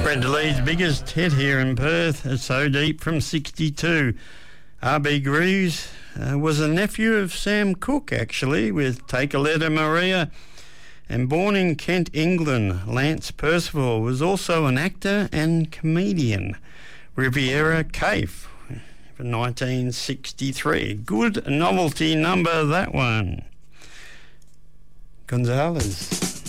Brenda Lee's biggest hit here in Perth, It's So Deep from 62. R.B. Greaves was a nephew of Sam Cooke, actually, with Take a Letter Maria. And born in Kent, England, Lance Percival was also an actor and comedian. Riviera Cafe from 1963. Good novelty number, that one. Gonzalez.